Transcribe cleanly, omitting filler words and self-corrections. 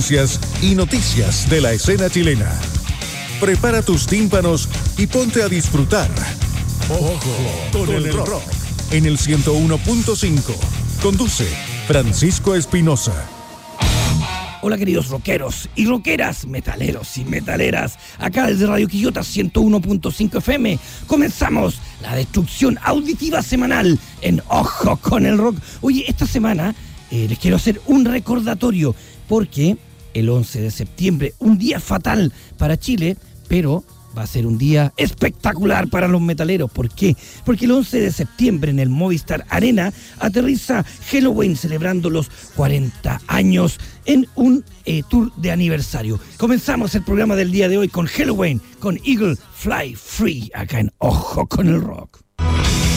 tendencias y noticias de la escena chilena. Prepara tus tímpanos y ponte a disfrutar. Ojo con el rock. En el 101.5. Conduce Francisco Espinosa. Hola queridos rockeros y rockeras, metaleros y metaleras, acá desde Radio Quillota 101.5 FM, comenzamos la destrucción auditiva semanal en Ojo con el Rock. Oye, esta semana les quiero hacer un recordatorio, porque el 11 de septiembre, un día fatal para Chile, pero va a ser un día espectacular para los metaleros. ¿Por qué? Porque el 11 de septiembre en el Movistar Arena aterriza Helloween, celebrando los 40 años en un tour de aniversario. Comenzamos el programa del día de hoy con Helloween, con Eagle Fly Free, acá en Ojo con el Rock.